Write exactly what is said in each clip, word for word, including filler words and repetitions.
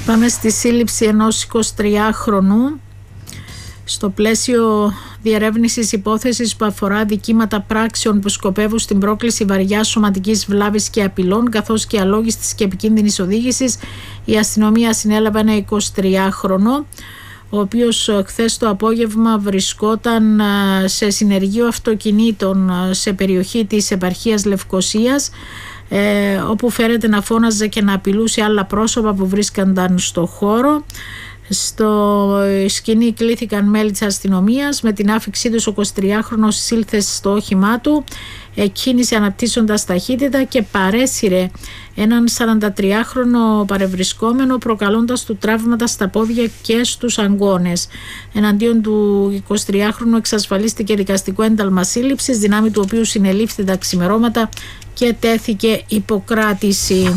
Πάμε στη σύλληψη ενός εικοσιτριάχρονου στο πλαίσιο διερεύνησης υπόθεσης που αφορά δικήματα πράξεων που σκοπεύουν στην πρόκληση βαριάς σωματικής βλάβης και απειλών, καθώς και αλόγιστης και επικίνδυνης οδήγησης. Η αστυνομία συνέλαβε ένα εικοσιτριάχρονο, ο οποίος χθες το απόγευμα βρισκόταν σε συνεργείο αυτοκινήτων σε περιοχή της επαρχίας Λευκωσίας, ε, όπου φέρεται να φώναζε και να απειλούσε άλλα πρόσωπα που βρίσκονταν στο χώρο. Στο σκηνή κλήθηκαν μέλη της αστυνομίας. Με την άφηξή του ο εικοσιτριάχρονος εισήλθε στο όχημά του, εκκίνησε αναπτύσσοντας ταχύτητα και παρέσυρε έναν σαραντατριάχρονο παρευρισκόμενο, προκαλώντας του τραύματα στα πόδια και στους αγκώνες. Εναντίον του εικοσιτριάχρονου εξασφαλίστηκε δικαστικό ένταλμα σύλληψης, δυνάμει του οποίου συνελήφθη τα ξημερώματα και τέθηκε υποκράτηση.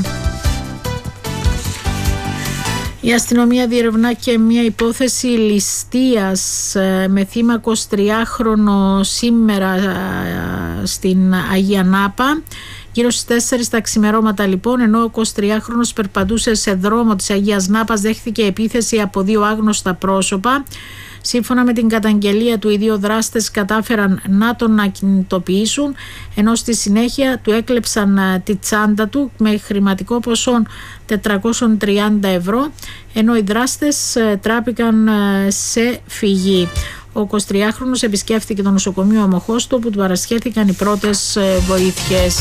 Η αστυνομία διερευνά και μια υπόθεση ληστείας με θύμα εικοσιτριάχρονο σήμερα στην Αγία Νάπα. Γύρω στις τέσσερις τα ξημερώματα λοιπόν, ενώ ο εικοσιτριάχρονος περπατούσε σε δρόμο της Αγίας Νάπας, δέχθηκε επίθεση από δύο άγνωστα πρόσωπα. Σύμφωνα με την καταγγελία του, οι δύο δράστες κατάφεραν να τον ακινητοποιήσουν, ενώ στη συνέχεια του έκλεψαν τη τσάντα του με χρηματικό ποσό τετρακόσια τριάντα ευρώ, ενώ οι δράστες τράπηκαν σε φυγή. Ο εικοσιτριάχρονος επισκέφθηκε το νοσοκομείο Αμοχώστου, όπου του παρασχέθηκαν οι πρώτες βοήθειες.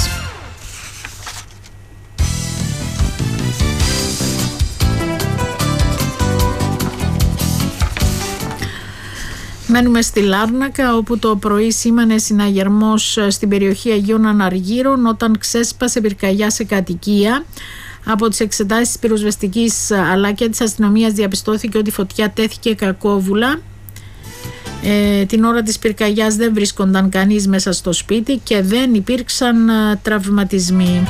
Μένουμε στη Λάρνακα, όπου το πρωί σήμανε συναγερμός στην περιοχή Αγίων Αναργύρων όταν ξέσπασε πυρκαγιά σε κατοικία. Από τις εξετάσεις της πυροσβεστικής αλλά και της αστυνομίας διαπιστώθηκε ότι η φωτιά τέθηκε κακόβουλα. Ε, την ώρα της πυρκαγιάς δεν βρίσκονταν κανείς μέσα στο σπίτι και δεν υπήρξαν ε, τραυματισμοί.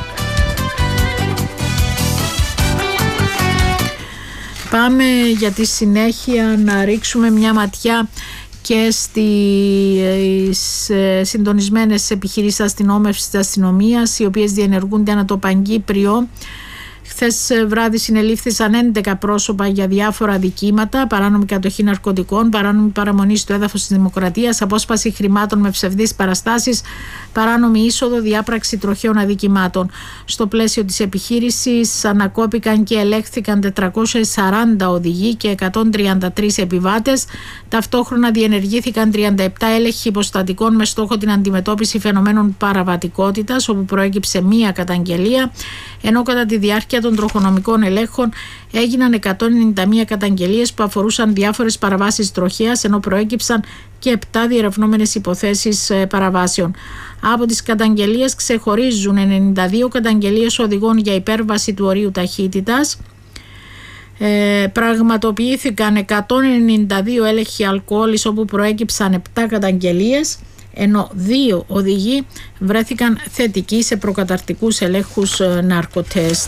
Πάμε για τη συνέχεια να ρίξουμε μια ματιά και στις συντονισμένες επιχειρήσεις αστυνόμευσης της αστυνομίας, οι οποίες διενεργούνται ανά το Παγκύπριο. Χθες βράδυ συνελήφθησαν έντεκα πρόσωπα για διάφορα δικήματα: παράνομη κατοχή ναρκωτικών, παράνομη παραμονή στο έδαφος της Δημοκρατίας, απόσπαση χρημάτων με ψευδείς παραστάσεις, παράνομη είσοδο, διάπραξη τροχαίων αδικημάτων. Στο πλαίσιο της επιχείρησης ανακόπηκαν και ελέγχθηκαν τετρακόσιοι σαράντα οδηγοί και εκατόν τριάντα τρεις επιβάτες. Ταυτόχρονα διενεργήθηκαν τριάντα επτά έλεγχοι υποστατικών με στόχο την αντιμετώπιση φαινομένων παραβατικότητας, όπου προέκυψε μία καταγγελία, ενώ κατά τη διάρκεια των τροχονομικών ελέγχων έγιναν εκατόν ενενήντα μία καταγγελίες που αφορούσαν διάφορες παραβάσεις τροχέας, ενώ προέκυψαν και επτά διερευνόμενες υποθέσεις παραβάσεων. Από τις καταγγελίες ξεχωρίζουν ενενήντα δύο καταγγελίες οδηγών για υπέρβαση του ορίου ταχύτητας. Ε, πραγματοποιήθηκαν εκατόν ενενήντα δύο έλεγχοι αλκοόλης, όπου προέκυψαν επτά καταγγελίες, ενώ δύο οδηγοί βρέθηκαν θετικοί σε προκαταρτικούς ελέγχους ναρκοτέστ.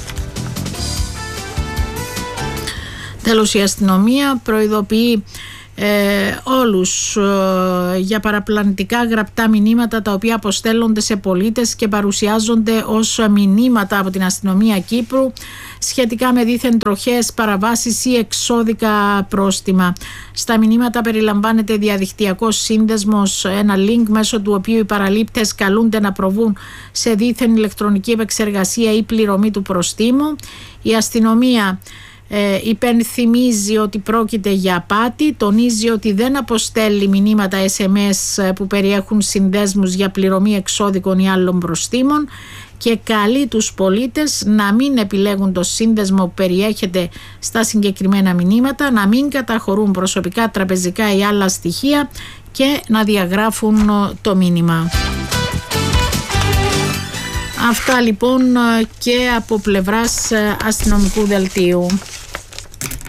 Τέλος, η αστυνομία προειδοποιεί ε, όλους ε, για παραπλανητικά γραπτά μηνύματα τα οποία αποστέλλονται σε πολίτες και παρουσιάζονται ως μηνύματα από την αστυνομία Κύπρου σχετικά με δίθεν τροχαίες παραβάσεις ή εξώδικα πρόστιμα. Στα μηνύματα περιλαμβάνεται διαδικτυακός σύνδεσμος, ένα link μέσω του οποίου οι παραλήπτες καλούνται να προβούν σε δίθεν ηλεκτρονική επεξεργασία ή πληρωμή του προστίμου. Η αστυνομία Ε, υπενθυμίζει ότι πρόκειται για απάτη, τονίζει ότι δεν αποστέλει μηνύματα ες εμ ες που περιέχουν συνδέσμους για πληρωμή εξώδικων ή άλλων προστίμων και καλεί τους πολίτες να μην επιλέγουν το σύνδεσμο που περιέχεται στα συγκεκριμένα μηνύματα, να μην καταχωρούν προσωπικά, τραπεζικά ή άλλα στοιχεία και να διαγράφουν το μήνυμα. Αυτά λοιπόν και από πλευράς αστυνομικού δελτίου.